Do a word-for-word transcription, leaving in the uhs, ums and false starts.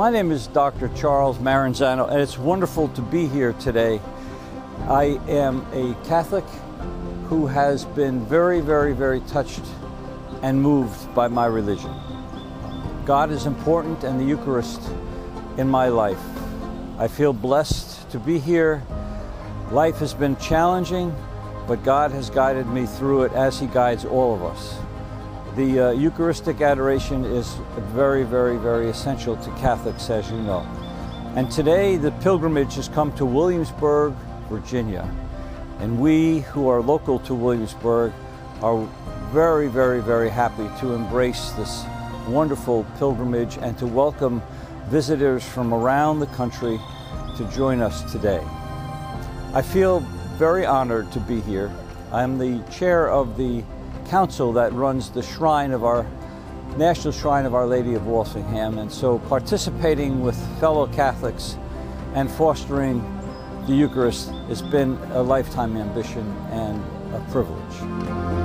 My name is Doctor Charles Maranzano, and it's wonderful to be here today. I am a Catholic who has been very, very, very touched and moved by my religion. God is important, and the Eucharist in my life. I feel blessed to be here. Life has been challenging, but God has guided me through it as He guides all of us. The uh, Eucharistic adoration is very, very, very essential to Catholics, as you know. And today the pilgrimage has come to Williamsburg, Virginia. And we who are local to Williamsburg are very, very, very happy to embrace this wonderful pilgrimage and to welcome visitors from around the country to join us today. I feel very honored to be here. I'm the chair of the council that runs the shrine of our National Shrine of Our Lady of Walsingham, and so participating with fellow Catholics and fostering the Eucharist has been a lifetime ambition and a privilege.